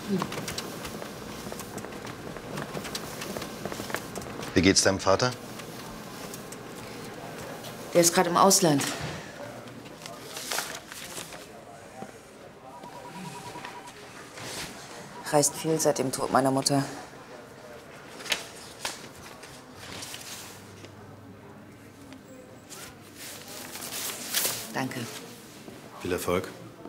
Wie geht's deinem Vater? Der ist gerade im Ausland. Reist viel seit dem Tod meiner Mutter. Danke. Viel Erfolg.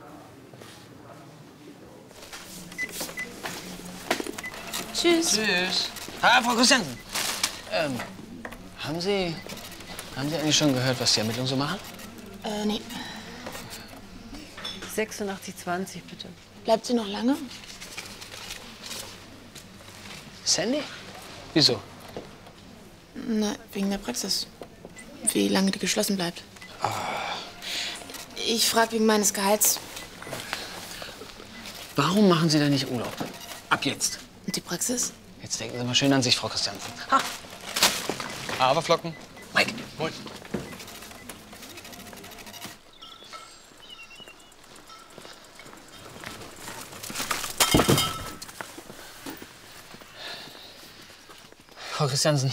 Tschüss. Tschüss. Ah, Frau Christiansen. Haben Sie eigentlich schon gehört, was die Ermittlungen so machen? Nee. 86,20 bitte. Bleibt sie noch lange? Sandy? Wieso? Na, wegen der Praxis. Wie lange die geschlossen bleibt. Ich frage wegen meines Gehalts. Warum machen Sie denn nicht Urlaub? Ab jetzt. Und die Praxis? Jetzt denken Sie mal schön an sich, Frau Christiansen. Ha! Haferflocken. Mike, moin. Frau Christiansen,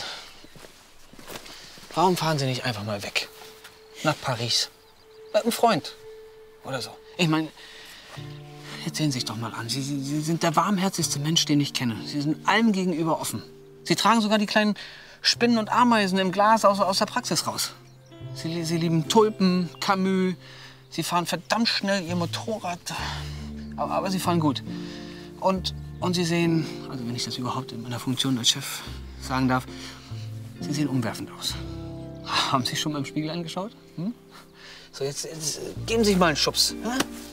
warum fahren Sie nicht einfach mal weg? Nach Paris. Mit einem Freund. Oder so. Ich meine, jetzt sehen Sie sich doch mal an. Sie sind der warmherzigste Mensch, den ich kenne. Sie sind allem gegenüber offen. Sie tragen sogar die kleinen Spinnen und Ameisen im Glas aus der Praxis raus. Sie lieben Tulpen, Camus. Sie fahren verdammt schnell Ihr Motorrad. Aber Sie fahren gut. Und Sie sehen, also wenn ich das überhaupt in meiner Funktion als Chef sagen darf, Sie sehen umwerfend aus. Haben Sie schon mal im Spiegel angeschaut? Hm? So, jetzt geben Sie sich mal einen Schubs. Ja?